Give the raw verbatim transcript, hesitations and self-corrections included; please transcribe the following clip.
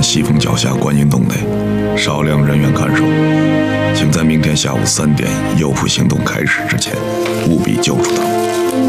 西风脚下观音洞内，少量人员看守，请在明天下午三点诱捕行动开始之前，务必救出他们。